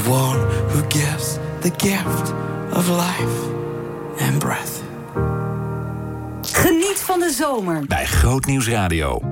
of one who gives the gift of life and breath. Geniet van de zomer bij Groot Nieuws Radio.